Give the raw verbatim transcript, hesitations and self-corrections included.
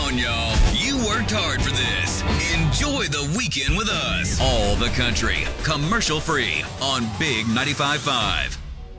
on, y'all. You worked hard for this. Enjoy the weekend with us. All the country, commercial free on Big ninety-five point five.